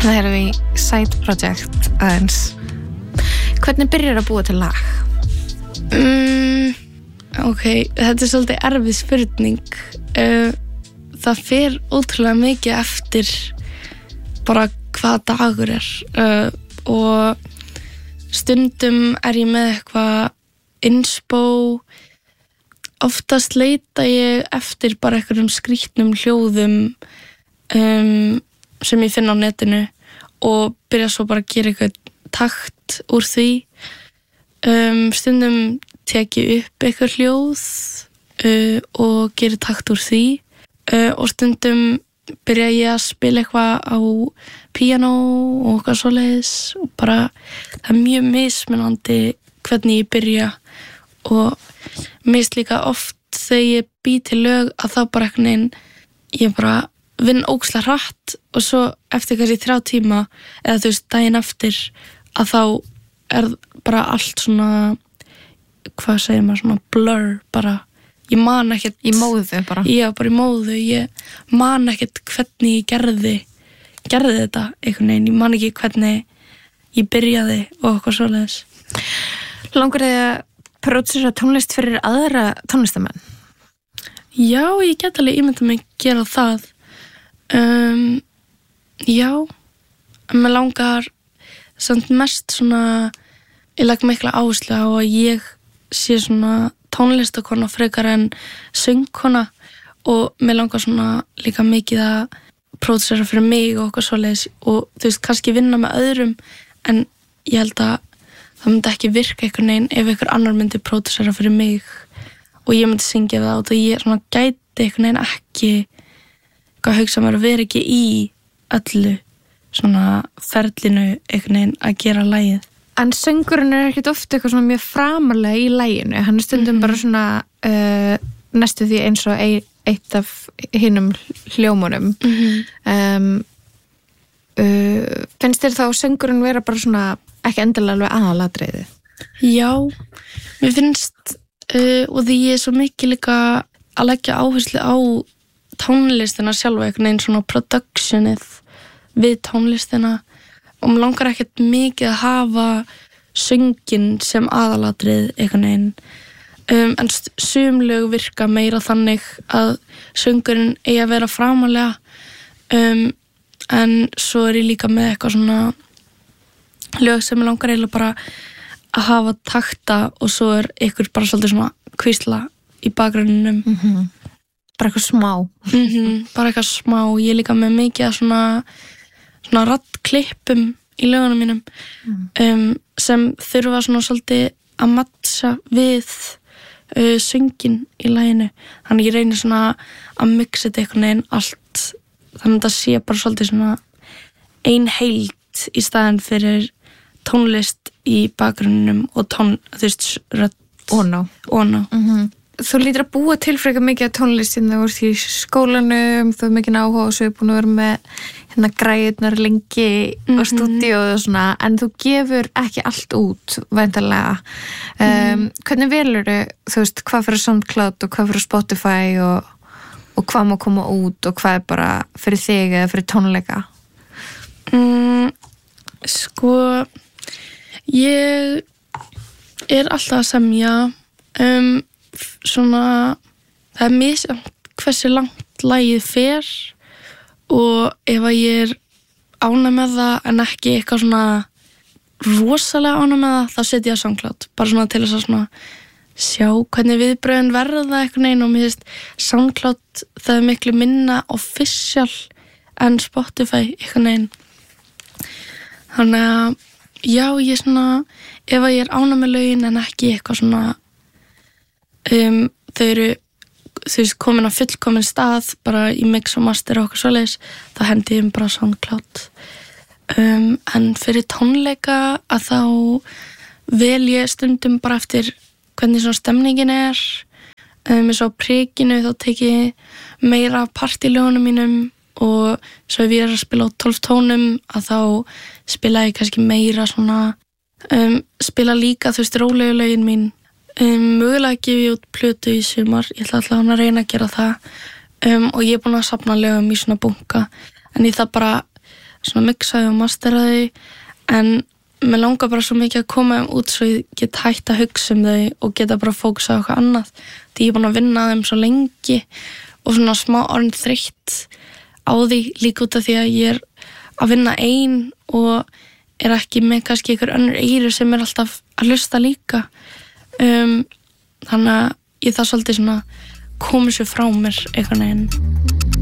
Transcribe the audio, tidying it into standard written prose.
Það erum við í Side Project aðeins. Hvernig byrjar að búa til lag? Ok, þetta svolítið erfið spurning. Það fer ótrúlega mikið eftir bara hvað dagur og stundum ég með eitthvað inspo. Oftast leita ég eftir bara einhverjum skrýtnum hljóðum sem ég finn á netinu og byrja svo bara að gera eitthvað takt úr því. Stundum tek ég upp eitthvað hljóð og gera takt úr því og stundum byrja ég að spila eitthvað á píanó og eitthvað svoleiðis og bara það mjög mismunandi hvernig ég byrja og mist líka oft þegar ég bý til lög að þá bara einhvern veginn ég bara vinn ógeðslega hratt og svo eftir kannski 3 tíma eða þú veist daginn eftir að þá bara allt svona hvað segir maður svona blur bara ég man ekkert í móðu bara. Já, bara í móðu. Ég man ekkert hvernig ég gerði þetta einhvern veginn. Ég man ekki hvernig ég byrjaði og eitthvað svoleiðis. Langar þig að pródúsera tónlist fyrir aðra tónlistamenn? Já, ég get alveg ímyndað mig að gera það. Já, mér langar samt mest svona ég legg mikla áherslu á að ég sé svona tónlistakona frekar en söngkona og mér langar svona líka mikið að pródúsera fyrir mig og eitthvað svoleiðis og þú veist, kannski vinna með öðrum en ég held að það myndi ekki virka einhvern veginn ef einhver annar myndi pródúsera fyrir mig og ég myndi syngja það og það ég svona gæti einhvern veginn ekki hvað hugsa mér að vera ekki í öllu svona ferlinu einhvern veginn að gera lagið. En söngurinn ekkert oft eitthvað svona mjög framalega í laginu. Hann stundum bara svona næstu því eins og eitt af hinum hljómunum. Finnst þér þá söngurinn vera bara svona ekki endilega alveg aðalatriði? Já, mér finnst og því ég svo mikið líka að leggja áherslu á tónlistina sjálfa, einhvern veginn svona productionið við tónlistina og mér langar ekkert mikið að hafa söngin sem aðalatrið einhvern veginn en sum lög virka meira þannig að söngurinn eigi að vera framalega en svo ég líka með eitthvað svona lög sem mér langar eiginlega bara að hafa takta og svo ykkur bara svolítið svona hvísla í bakgrunninum bara eitthvað smá bara eitthvað smá, ég er líka með mikið að svona raddklippum í lögunum mínum sem þurfa svona svolítið að matcha við söngin í laginu þannig ég reynir svona að mixa þetta einhvern veginn allt þannig að það sé bara svolítið svona ein heild í staðinn fyrir tónlist í bakgrunninum og þú veist rödd Óná. Þú lítur að búa til frekar mikið af tónlist þú ert í skólanum, þú er mikið áhuga og svo er búin að vera með græjurnar lengi á stúdíóið og svona, en þú gefur ekki allt út, væntanlega. Hvernig velurðu, þú veist, hvað fyrir SoundCloud og hvað fyrir Spotify og hvað má koma út og hvað er bara fyrir þig eða fyrir tónleika? Sko, ég er alltaf að semja svona það er misjafnt hversu langt lagið fer og ef að ég er ánægð með það en ekki eitthvað svona rosalega ánægð með það þá setja ég á SoundCloud bara svona til þess að svona sjá hvernig viðbrögðin verða einhvern veginn og mér finnst SoundCloud það er miklu minna official en Spotify einhvern veginn þannig að já ég svona ef að ég er ánægð með lögin en ekki eitthvað svona þau eru þú veist komin á fullkomin stað bara í mix og master og okkur svoleiðis þá hendi ég bara SoundCloud en fyrir tónleika að þá vel ég stundum bara eftir hvernig svona stemningin er með svo prikinu þá tek ég meira part í lögunum mínum og svo ef ég er að spila á 12 tónum að þá spila ég kannski meira svona spila líka þú veist rólegu lögin mín mögulega gef ég út plötu í sumar ég ætla alltaf að reyna að gera það og ég er búin að safna lögum í svona bunka en ég það bara svona mixaði og masteraði, en mér langar bara svo mikið að koma þeim út svo ég get hægt að hugsa þau og geta bara fókusað á eitthvað annað, því ég er búin að vinna þeim svo lengi og svona smá orðin þreytt á því, líka út af því að ég er að vinna ein og er ekki með kannski einhver önnur eyru sem er alltaf að hlusta líka, þannig að ég það svolítið svona komið sér frá mér einhvern veginn.